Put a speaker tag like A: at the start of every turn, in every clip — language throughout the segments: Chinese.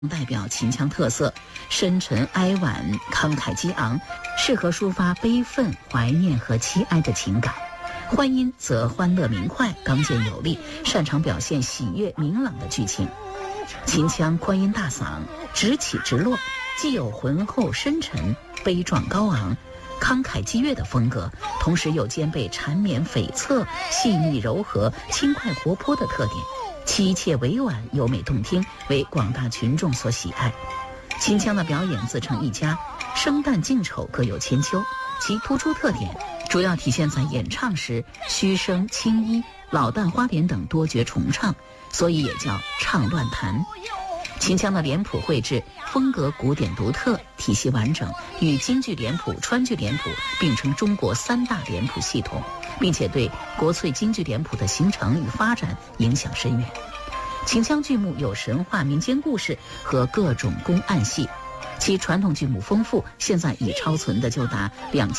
A: 代表秦腔特色，深沉哀婉，慷慨激昂，适合抒发悲愤、怀念和凄哀的情感。欢音则欢乐明快，刚健有力，擅长表现喜悦明朗的剧情。秦腔宽音大嗓，直起直落，既有浑厚深沉、悲壮高昂、慷慨激越的风格，同时又兼备缠绵悱恻、细腻柔和、轻快活泼的特点，凄切委婉、优美动听，为广大群众所喜爱。秦腔的表演自成一家，生旦净丑各有千秋，其突出特点主要体现在演唱时虚声、轻衣、老旦花脸等多角重唱，所以也叫唱乱弹。秦腔的脸谱绘制风格古典独特，体系完整，与京剧脸谱、川剧脸谱并称中国三大脸谱系统，并且对国粹京剧脸谱的形成与发展影响深远。秦腔剧目有神话民间故事和各种公案戏，其传统剧目丰富，现在已超存的就达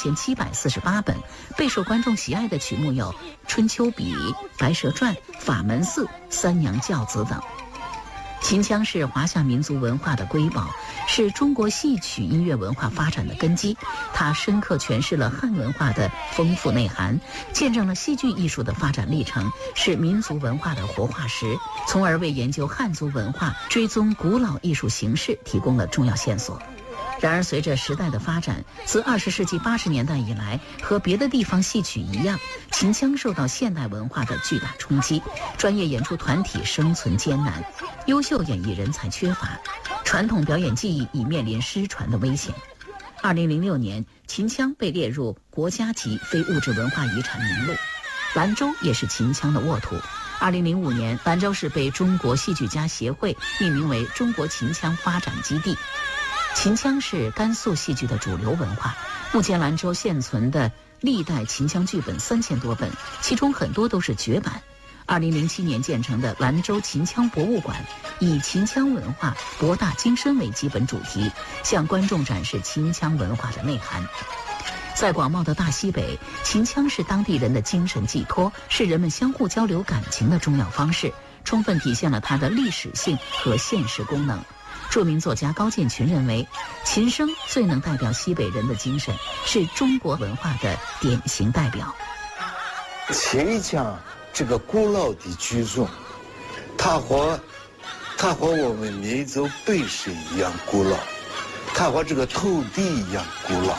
A: 2748本。备受观众喜爱的曲目有《春秋笔》、《白蛇传》、《法门寺》、《三娘教子》等。秦腔是华夏民族文化的瑰宝，是中国戏曲音乐文化发展的根基。它深刻诠释了汉文化的丰富内涵，见证了戏剧艺术的发展历程，是民族文化的活化石，从而为研究汉族文化、追踪古老艺术形式提供了重要线索。然而，随着时代的发展，自20世纪80年代以来，和别的地方戏曲一样，秦腔受到现代文化的巨大冲击，专业演出团体生存艰难，优秀演艺人才缺乏，传统表演技艺已面临失传的危险。2006年，秦腔被列入国家级非物质文化遗产名录，兰州也是秦腔的沃土。2005年，兰州市被中国戏剧家协会命名为中国秦腔发展基地。秦腔是甘肃戏剧的主流文化，目前兰州现存的历代秦腔剧本3000多本，其中很多都是绝版。2007年建成的兰州秦腔博物馆以秦腔文化博大精深为基本主题，向观众展示秦腔文化的内涵。在广袤的大西北，秦腔是当地人的精神寄托，是人们相互交流感情的重要方式，充分体现了它的历史性和现实功能。著名作家高建群认为，秦声最能代表西北人的精神，是中国文化的典型代表。
B: 秦腔这个古老的剧种，它和我们民族本身一样古老，它和这个土地一样古老。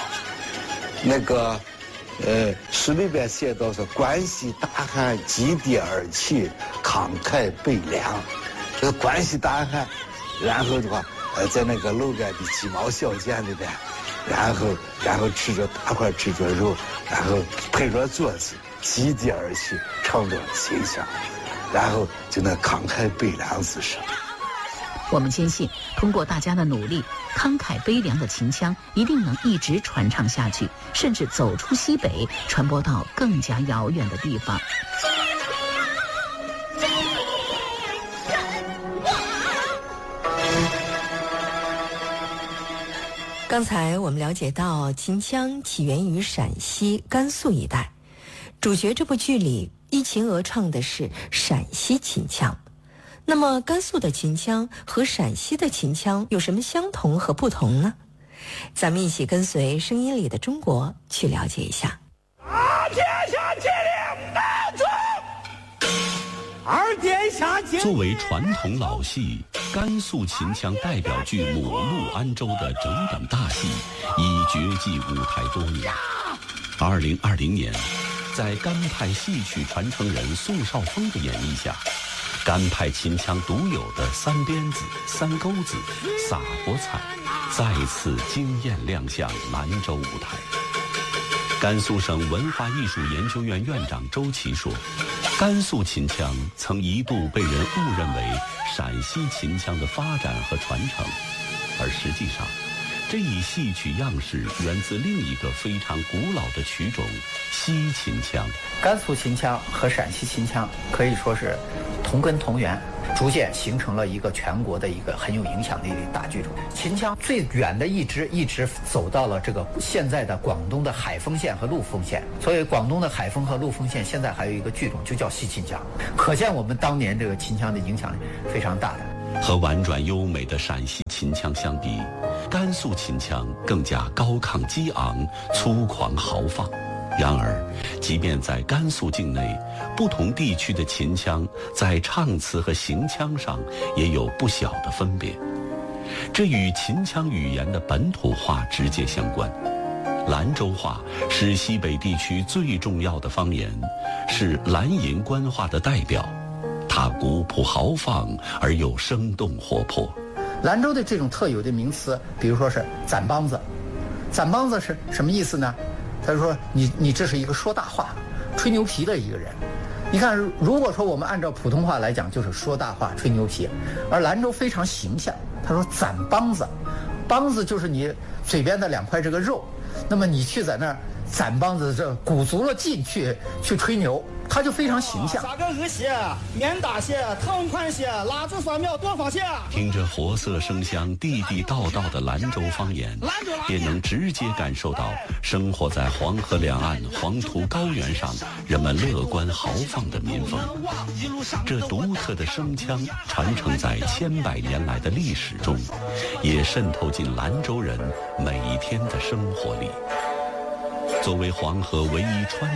B: 诗里边写到说，关西大汉积叠而起，慷慨悲凉。这个关西大汉，然后的话，在那个楼杆的鸡毛小件里边，然后大块吃着肉，然后配着桌子，积叠而起，唱着秦腔，然后就那慷慨悲凉之声。
A: 我们坚信，通过大家的努力，慷慨悲凉的秦腔一定能一直传唱下去，甚至走出西北，传播到更加遥远的地方。
C: 刚才我们了解到，秦腔起源于陕西、甘肃一带，主角这部剧里依琴而唱的是陕西秦腔。那么甘肃的秦腔和陕西的秦腔有什么相同和不同呢？咱们一起跟随声音里的中国去了解一下。
D: 作为传统老戏，甘肃秦腔代表剧目《陆安州》的整整大戏已绝迹舞台多年。2020年，在甘派戏曲传承人宋少峰的演绎下，甘派秦腔独有的三鞭子、三钩子、撒火彩再次惊艳亮相兰州舞台。甘肃省文化艺术研究院院长周琦说，甘肃秦腔曾一度被人误认为陕西秦腔的发展和传承，而实际上这一戏曲样式源自另一个非常古老的曲种西秦腔。
E: 甘肃秦腔和陕西秦腔可以说是同根同源，逐渐形成了一个全国的一个很有影响力的大剧种。秦腔最远的一直走到了这个现在的广东的海丰县和陆丰县，所以广东的海丰和陆丰县现在还有一个剧种就叫西秦腔，可见我们当年这个秦腔的影响力非常大的。
D: 和婉转优美的陕西秦腔相比，甘肃秦腔更加高亢激昂、粗犷豪放。然而，即便在甘肃境内，不同地区的秦腔在唱词和行腔上也有不小的分别，这与秦腔语言的本土化直接相关。兰州话是西北地区最重要的方言，是兰银官话的代表。它古朴豪放而又生动活泼。
E: 兰州的这种特有的名词，比如说是攒帮子，攒帮子是什么意思呢？他说你这是一个说大话、吹牛皮的一个人。你看，如果说我们按照普通话来讲，就是说大话、吹牛皮，而兰州非常形象。他说攒帮子，帮子就是你嘴边的2块这个肉，那么你去在那儿攒帮子，这鼓足了劲去吹牛，他就非常形象。
F: 撒个鹅血、面大些、汤宽些、辣子蒜苗多放些。
D: 听着活色生香、地地道道的兰州方言，便能直接感受到生活在黄河两岸黄土高原上人们乐观豪放的民风。这独特的声腔传承在千百年来的历史中，也渗透进兰州人每一天的生活里。作为黄河唯一穿